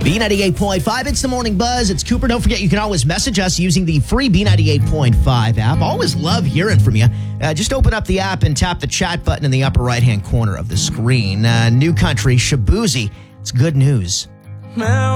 B98.5, it's the Morning Buzz. It's Cooper. Don't forget, you can always message us using the free B98.5 app. Always love hearing from you. Just open up the app and tap the chat button in the upper right-hand corner of the screen. New country, Shaboozey. It's good news.